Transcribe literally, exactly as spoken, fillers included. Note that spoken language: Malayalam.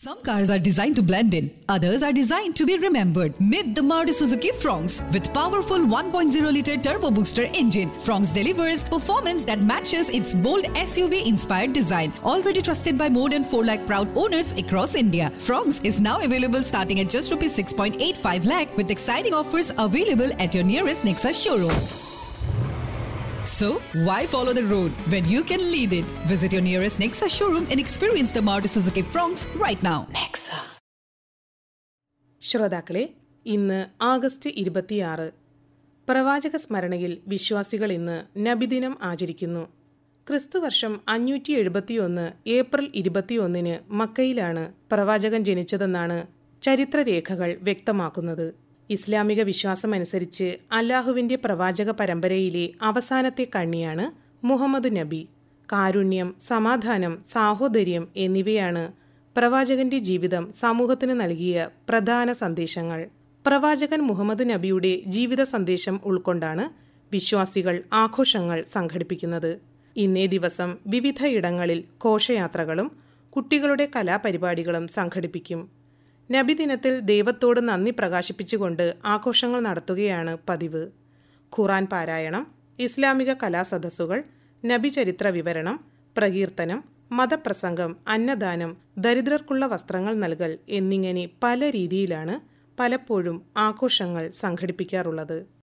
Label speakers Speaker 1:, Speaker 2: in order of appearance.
Speaker 1: Some cars are designed to blend in, others are designed to be remembered. Meet the Maruti Suzuki Fronx with powerful one point oh litre turbo booster engine. Fronx delivers performance that matches its bold S U V-inspired design. Already trusted by more than four lakh proud owners across India. Fronx is now available starting at just rupees six point eight five lakh with exciting offers available at your nearest Nexa showroom. So, why follow the road when you can lead it? Visit your nearest Nexa showroom and experience the Maruti Suzuki Fronx right now. Nexa.
Speaker 2: ശ്രോതാക്കളെ, ഇന്ന് ആഗസ്റ്റ് ഇരുപത്തിയാറ്. പ്രവാചക സ്മരണയിൽ വിശ്വാസികൾ ഇന്ന് നബിദിനം ആചരിക്കുന്നു. ക്രിസ്തുവർഷം അഞ്ഞൂറ്റി എഴുപത്തിയൊന്ന് ഏപ്രിൽ ഇരുപത്തിയൊന്നിന് മക്കയിലാണ് പ്രവാചകൻ ജനിച്ചതെന്നാണ് ചരിത്രരേഖകൾ വ്യക്തമാക്കുന്നത്. ഇസ്ലാമിക വിശ്വാസമനുസരിച്ച് അല്ലാഹുവിൻ്റെ പ്രവാചക പരമ്പരയിലെ അവസാനത്തെ കണ്ണിയാണ് മുഹമ്മദ് നബി. കാരുണ്യം, സമാധാനം, സാഹോദര്യം എന്നിവയാണ് പ്രവാചകന്റെ ജീവിതം സമൂഹത്തിന് നൽകിയ പ്രധാന സന്ദേശങ്ങൾ. പ്രവാചകൻ മുഹമ്മദ് നബിയുടെ ജീവിത സന്ദേശം ഉൾക്കൊണ്ടാണ് വിശ്വാസികൾ ആഘോഷങ്ങൾ സംഘടിപ്പിക്കുന്നത്. ഇന്നേ ദിവസം വിവിധയിടങ്ങളിൽ ഘോഷയാത്രകളും കുട്ടികളുടെ കലാപരിപാടികളും സംഘടിപ്പിക്കും. നബിദിനത്തിൽ ദൈവത്തോട് നന്ദി പ്രകാശിപ്പിച്ചുകൊണ്ട് ആഘോഷങ്ങൾ നടത്തുകയാണ് പതിവ്. ഖുറാൻ പാരായണം, ഇസ്ലാമിക കലാസദസ്സുകൾ, നബിചരിത്ര വിവരണം, പ്രകീർത്തനം, മതപ്രസംഗം, അന്നദാനം, ദരിദ്രർക്കുള്ള വസ്ത്രങ്ങൾ നൽകൽ എന്നിങ്ങനെ പല രീതിയിലാണ് പലപ്പോഴും ആഘോഷങ്ങൾ സംഘടിപ്പിക്കാറുള്ളത്.